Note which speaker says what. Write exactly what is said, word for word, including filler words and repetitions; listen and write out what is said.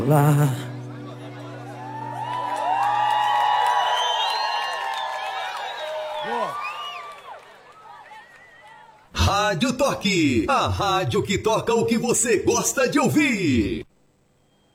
Speaker 1: Lá.
Speaker 2: Rádio Toque, a rádio que toca o que você gosta de ouvir.